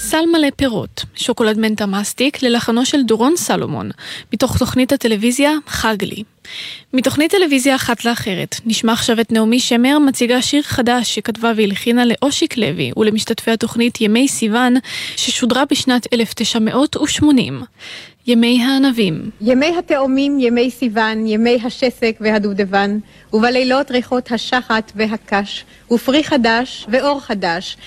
סל מלא פירות, שוקולד מנטה מסטיק ללחנו של דורון סלומון, מתוך תוכנית הטלוויזיה חג לי. מתוכנית טלוויזיה אחת לאחרת, נשמע עכשיו את נעמי שמר מציגה שיר חדש שכתבה והלחינה לאושיק לוי ולמשתתפי התוכנית ימי סיוון, ששודרה בשנת 1980. ימי הענבים. ימי התאומים, ימי סיוון, ימי השסק והדובדבן, ובלילות ריחות השחת והקש, ופרי חדש ואור חדש,